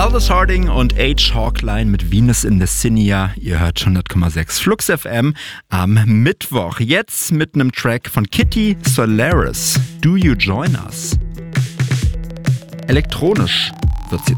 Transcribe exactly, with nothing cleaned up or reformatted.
Aldous Harding und H. Hawkline mit Venus in the Cinia. Ihr hört hundert Komma sechs Flux F M am Mittwoch. Jetzt mit einem Track von Kitty Solaris. Do You Join Us? Elektronisch wird sie